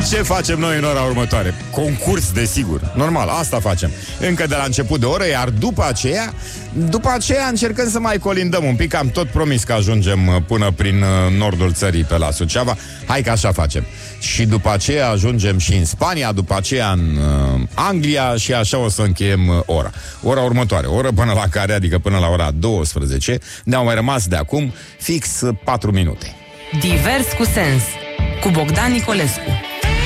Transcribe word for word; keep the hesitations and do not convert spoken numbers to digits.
ce facem noi în ora următoare? Concurs, desigur. Normal, asta facem. Încă de la început de oră, iar după aceea, după aceea încercăm să mai colindăm un pic. Am tot promis că ajungem până prin nordul țării, pe la Suceava. Hai că așa facem. Și după aceea ajungem și în Spania, după aceea în uh, Anglia și așa o să încheiem uh, ora. Ora următoare, oră până la care, adică până la ora douăsprezece, ne-au mai rămas de acum fix uh, patru minute. Divers cu sens, cu Bogdan Nicolescu.